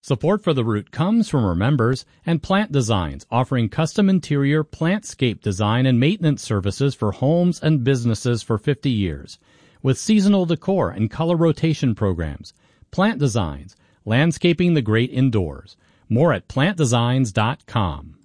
Support for The Root comes from our members and Plant Designs, offering custom interior plantscape design and maintenance services for homes and businesses for 50 years. With seasonal decor and color rotation programs. Plant Designs, landscaping the great indoors. More at plantdesigns.com.